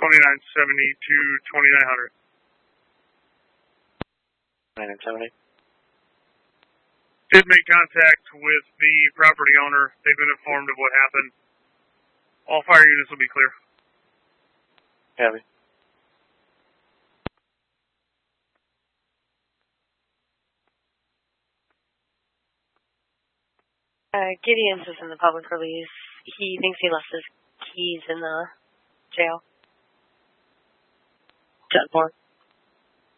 2970 to 2900. 2970. Did make contact with the property owner. They've been informed of what happened. All fire units will be clear. Copy. Gideon's is in the public release. He thinks he left his keys in the jail. 10-4.